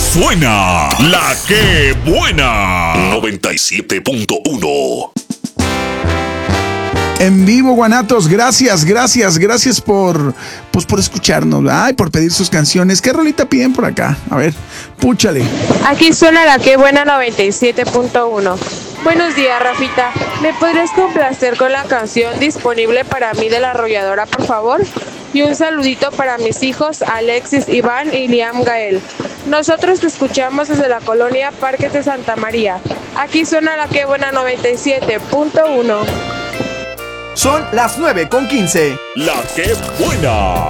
Suena la que buena. 97.1. En vivo, Guanatos, gracias por escucharnos, ay, por pedir sus canciones. ¿Qué rolita piden por acá? A ver, púchale. Aquí suena la que buena 97.1. Buenos días, Rafita. ¿Me podrías complacer con la canción disponible para mí de La Arrolladora, por favor? Y un saludito para mis hijos Alexis, Iván y Liam Gael. Nosotros te escuchamos desde la colonia Parques de Santa María. Aquí suena la que buena 97.1. Son las 9:15. La que buena.